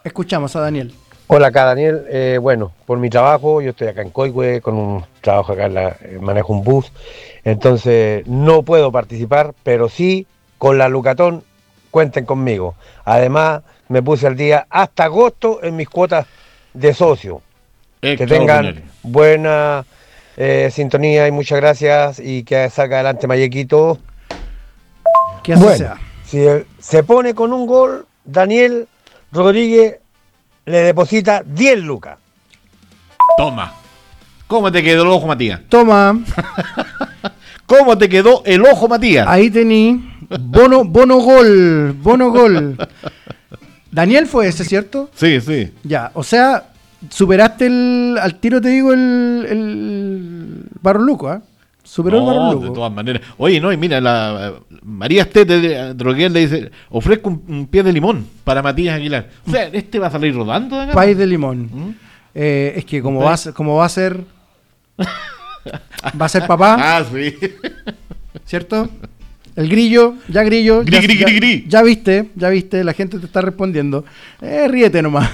Escuchamos a Daniel. Hola acá Daniel, bueno, por mi trabajo, yo estoy acá en Coihue, con un trabajo acá, manejo un bus, entonces no puedo participar, pero sí, con la Lucatón, cuenten conmigo. Además, me puse al día hasta agosto en mis cuotas de socio. Que tengan buena sintonía y muchas gracias y que salga adelante Mayequito. Que así sea. Si se pone con un gol, Daniel Rodríguez le deposita 10 lucas. Toma. ¿Cómo te quedó el ojo, Matías? Toma. ¿Cómo te quedó el ojo, Matías? Ahí tení. Bono gol. Daniel fue ese, ¿cierto? Sí, sí. Ya, o sea, superaste al tiro, te digo, el Barro Luco, ¿eh? Superó el Barro Luco. De todas maneras. Oye, no, y mira, la María Estete de Droguel le dice, ofrezco un pie de limón para Matías Aguilar. O sea, ¿este va a salir rodando de acá? País de limón. Es que como va a ser papá. Ah, sí. ¿Cierto? El grillo. Gri. Ya viste, la gente te está respondiendo. Ríete nomás.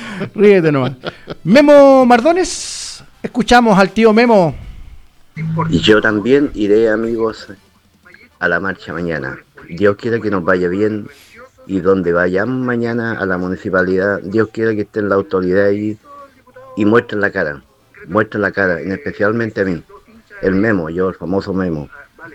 Memo Mardones, escuchamos al tío Memo. Y yo también iré, amigos, a la marcha mañana. Dios quiera que nos vaya bien y donde vayamos mañana a la municipalidad, Dios quiera que estén la autoridad ahí y muestren la cara, especialmente a mí, el Memo, yo, el famoso Memo.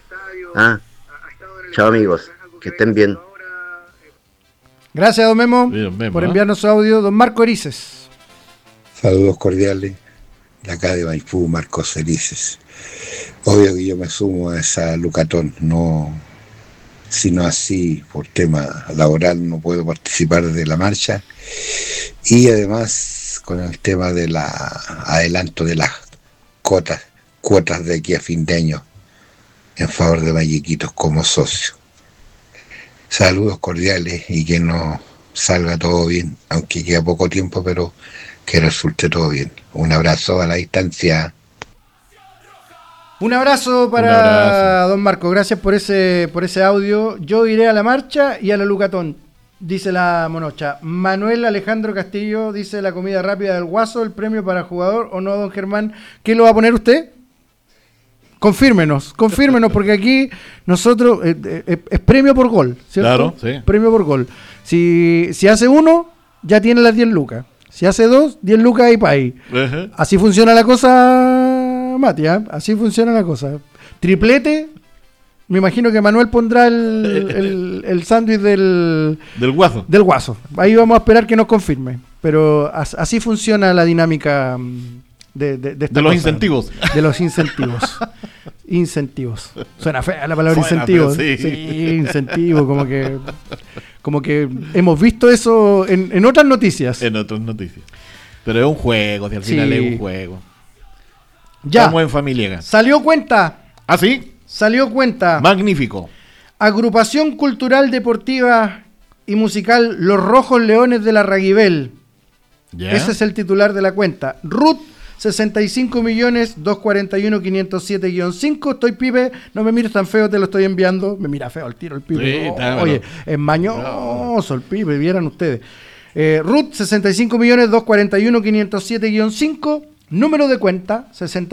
Chao amigos, que estén bien. Gracias, don Memo, por enviarnos su audio. Don Marco Erices. Saludos cordiales de acá de Maipú, Marcos Erices. Obvio que yo me sumo a esa Lucatón, no, sino así por tema laboral no puedo participar de la marcha, y además con el tema de la adelanto de las cuotas de aquí a fin de año en favor de Vallequitos como socio. Saludos cordiales y que nos salga todo bien, aunque queda poco tiempo, pero que resulte todo bien. Un abrazo a la distancia. Un abrazo para don Marco, gracias por ese audio. Yo iré a la marcha y a la Lucatón, dice la monocha. Manuel Alejandro Castillo dice la comida rápida del Guaso, el premio para jugador, ¿o no, don Germán? ¿Qué lo va a poner usted? Confírmenos, porque aquí nosotros es premio por gol, ¿cierto? Claro, sí. Premio por gol. Si hace uno, ya tiene las 10 lucas. Si hace 2, 10 lucas ahí para ahí. Uh-huh. Así funciona la cosa, Mati, ¿eh? Así funciona la cosa. Triplete, me imagino que Manuel pondrá el sándwich del Guaso. Del Guaso. Ahí vamos a esperar que nos confirme. Pero así funciona la dinámica de los incentivos. De los incentivos. Incentivos. Suena fea la palabra incentivo. Sí, incentivo, como que hemos visto eso en otras noticias. En otras noticias. Pero es un juego, si al final es un juego. Ya. Estamos en familia. Salió cuenta. ¿Ah, sí? Salió cuenta. Magnífico. Agrupación Cultural, Deportiva y Musical Los Rojos Leones de la Raguibel. Yeah. Ese es el titular de la cuenta. RUT 65.241.507-5. Estoy pibe, no me mires tan feo, te lo estoy enviando. Me mira feo el tiro el pibe. Sí, oye, es mañoso el pibe, vieran ustedes. RUT 65.241.507-5. Número de cuenta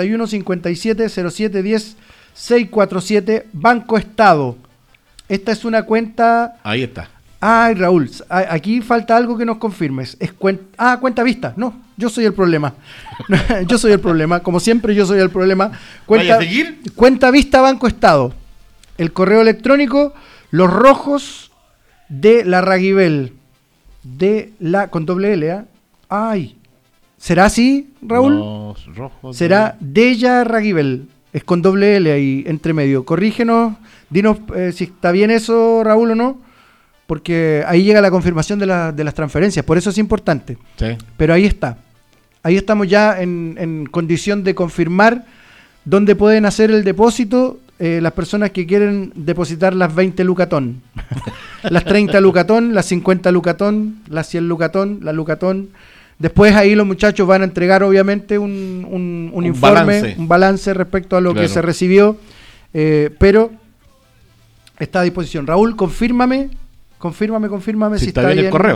6157-0710-647. Banco Estado. Esta es una cuenta. Ahí está. Ay, Raúl, aquí falta algo que nos confirmes. Es cuenta vista. No, yo soy el problema. Yo soy el problema. Como siempre, yo soy el problema. ¿Vaya a seguir? Cuenta vista Banco Estado. El correo electrónico, Los Rojos de la Raguibel. Con doble L, ¿eh? Ay. ¿Será así, Raúl? Los Rojos. Será Della Raguibel. Es con doble L ahí entre medio. Corrígenos, dinos si está bien eso, Raúl, o no. Porque ahí llega la confirmación de las transferencias, por eso es importante. Sí. Pero ahí está. Ahí estamos ya en condición de confirmar dónde pueden hacer el depósito las personas que quieren depositar las 20 lucatón. Las 30 lucatón, las 50 lucatón, las 100 lucatón, la lucatón. Después ahí los muchachos van a entregar obviamente un informe, un balance respecto a lo que se recibió. Pero está a disposición. Raúl, confírmame si está bien el correo.